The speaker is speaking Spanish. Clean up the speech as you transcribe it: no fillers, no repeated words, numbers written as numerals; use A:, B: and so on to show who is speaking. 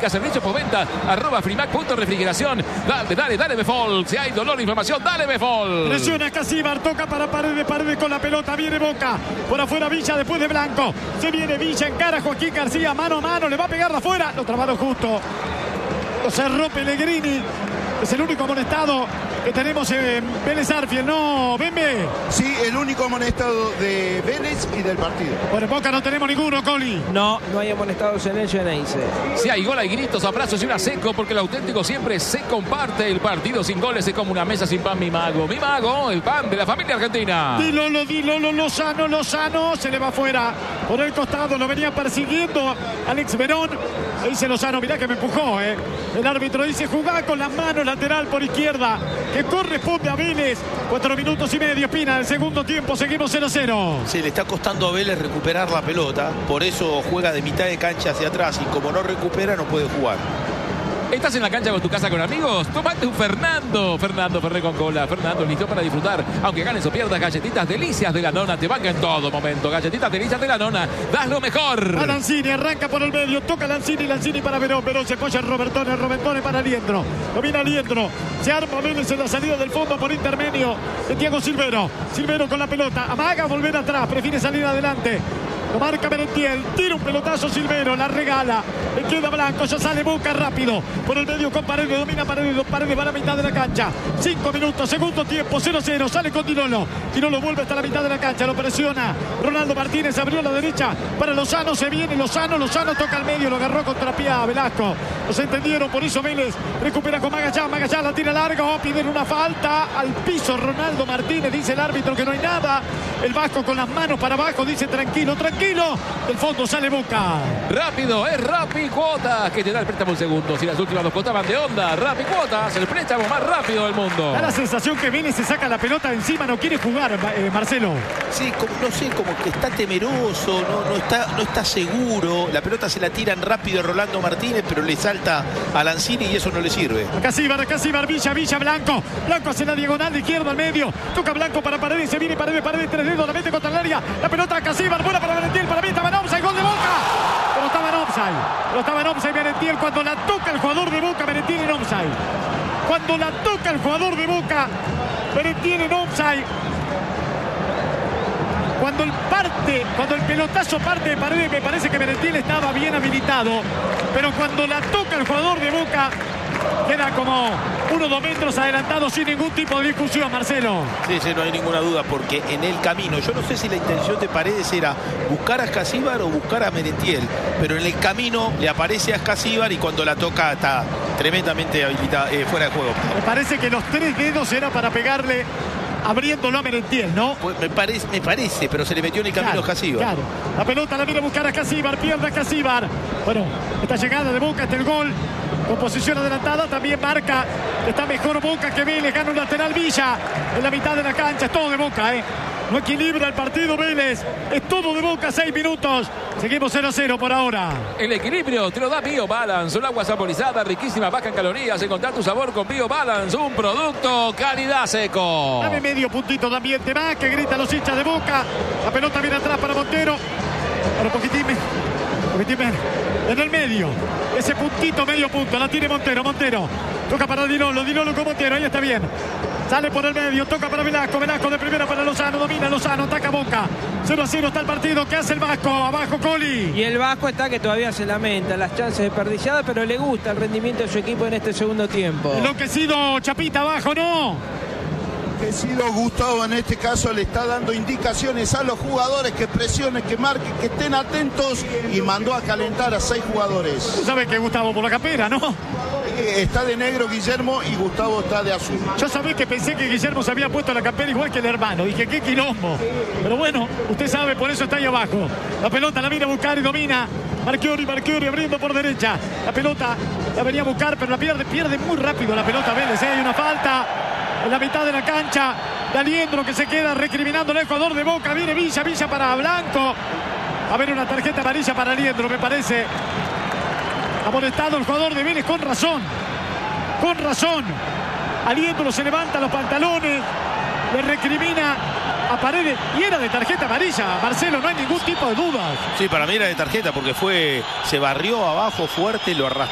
A: mecánica, servicio postventa, @frimac.refrigeración. Dale, Befol. Si hay dolor, inflamación, dale, Befol.
B: Presiona Casíbar, toca para Paredes con la pelota, viene Boca. Por afuera Villa, después de Blanco. Se viene Villa, encara a Joaquín García, mano a mano, le va a pegar de afuera. Lo trabaron justo. Lo cerró Pellegrini. Es el único amonestado que tenemos en Vélez Arfield, ¿no, Bembe?
C: Sí, el único amonestado de Vélez y del partido.
B: Bueno, en Boca no tenemos ninguno, Coli.
D: No hay amonestados en el Geneise.
A: Si hay gol, hay gritos, abrazos y una seco, porque el auténtico siempre se comparte. El partido sin goles es como una mesa sin pan, mi mago. Mi mago, el pan de la familia argentina.
B: Dilolo, Lozano, se le va afuera. Por el costado lo venía persiguiendo Alex Verón. Le dice Lozano, mirá que me empujó, ¿eh? El árbitro dice, jugá con las manos, lateral por izquierda, que corresponde a Vélez. 4 minutos y medio, Espina, el segundo tiempo, seguimos 0-0.
E: Sí, le está costando a Vélez recuperar la pelota, por eso juega de mitad de cancha hacia atrás y como no recupera no puede jugar.
A: ¿Estás en la cancha con tu casa con amigos? Tómate un Fernando Ferré con cola. Fernando, listo para disfrutar. Aunque ganes o pierdas, galletitas delicias de la nona te van en todo momento. Galletitas delicias de la nona, das lo mejor.
B: A Lanzini, arranca por el medio, toca Lanzini para Verón se apoya en Robertone para Liendro. Domina Liendro, se arma Vélez en la salida del fondo por intermedio de Thiago Silvero. Silvero con la pelota, amaga volver atrás, prefiere salir adelante. Lo marca Merentiel, tira un pelotazo Silvero, la regala, le queda Blanco, ya sale Boca rápido, por el medio con Paredes, domina Paredes va a la mitad de la cancha, 5 minutos, segundo tiempo, 0-0, sale con Dinolo vuelve hasta la mitad de la cancha, lo presiona Ronaldo Martínez, abrió a la derecha para Lozano, se viene Lozano toca al medio, lo agarró contra pie a Velasco, los entendieron, por eso Vélez recupera con Magallán la tira largo, piden una falta al piso, Ronaldo Martínez, dice el árbitro que no hay nada, el Vasco con las manos para abajo, dice tranquilo, del fondo sale Boca.
A: Rápido, es Rappi Cuotas que te da el préstamo un segundo. Si las últimas 2 cuotas van de onda, Rappi Cuotas, el préstamo más rápido del mundo.
B: Da la sensación que Vélez se saca la pelota encima, no quiere jugar, Marcelo.
E: Sí, como que está temeroso, no está seguro. La pelota se la tiran rápido a Rolando Martínez, pero le salta a Lanzini y eso no le sirve.
B: Casíbar, Villa, Blanco hace la diagonal de izquierda al medio. Toca Blanco para Paredes, se viene Paredes, 3 dedos, la mete contra el área. La pelota a Casíbar, buena para Merentiel, para mí estaba en offside, gol de Boca. Pero estaba en offside Merentiel cuando la toca el jugador de Boca, Merentiel en offside. Cuando la toca el jugador de Boca, Merentiel en offside. Cuando el pelotazo parte de Paredes, me parece que Merentiel estaba bien habilitado. Pero cuando la toca el jugador de Boca, queda como 1 o 2 metros adelantado sin ningún tipo de discusión, Marcelo.
E: Sí, no hay ninguna duda, porque en el camino, yo no sé si la intención de Paredes era buscar a Casíbar o buscar a Merentiel, pero en el camino le aparece a Casíbar y cuando la toca está tremendamente habilitada, fuera de juego.
B: Me parece que los 3 dedos era para pegarle abriéndolo a Merentiel, ¿no?
E: Pues me parece, pero se le metió en el camino a Casíbar.
B: Claro, la pelota la viene a buscar a Casíbar, pierde a Casíbar. Bueno, esta llegada de Boca, el gol con posición adelantada, también marca, está mejor Boca que Vélez, gana un lateral Villa en la mitad de la cancha, es todo de Boca, no equilibra el partido Vélez, es todo de Boca, 6 minutos, seguimos 0-0 por ahora.
A: El equilibrio te lo da BioBalance, un agua saborizada, riquísima, baja en calorías, encontrar tu sabor con BioBalance, un producto calidad seco.
B: Dame medio puntito de ambiente más, que gritan los hinchas de Boca, la pelota viene atrás para Montero, para un poquitín en el medio, ese puntito, medio punto, la tiene Montero, toca para Dinolo con Montero, ahí está bien, sale por el medio, toca para Velasco de primera para Lozano, domina Lozano, ataca Boca, 0-0 está el partido, ¿qué hace el Vasco? Abajo Coli.
D: Y el Vasco está que todavía se lamenta las chances desperdiciadas, pero le gusta el rendimiento de su equipo en este segundo tiempo.
B: Enloquecido Chapita abajo, ¿no?
C: Gustavo en este caso le está dando indicaciones a los jugadores que presionen, que marquen, que estén atentos y mandó a calentar a 6 jugadores.
B: Tú sabes que Gustavo por la campera, ¿no?
C: Está de negro Guillermo y Gustavo está de azul.
B: Yo sabés que pensé que Guillermo se había puesto la campera igual que el hermano. Dije, qué quilombo. Pero bueno, usted sabe, por eso está ahí abajo. La pelota la viene a buscar y domina. Marchiori abriendo por derecha. La pelota la venía a buscar, pero la pierde muy rápido la pelota Vélez. Hay una falta en la mitad de la cancha. Daliendro que se queda recriminando al jugador de Boca. Viene Villa para Blanco. A ver, una tarjeta amarilla para Daliendro, me parece. Ha molestado el jugador de Vélez con razón. Aliendro se levanta los pantalones, le recrimina a Paredes y era de tarjeta amarilla, Marcelo, no hay ningún tipo de dudas.
E: Sí, para mí era de tarjeta porque se barrió abajo fuerte, lo arrastró.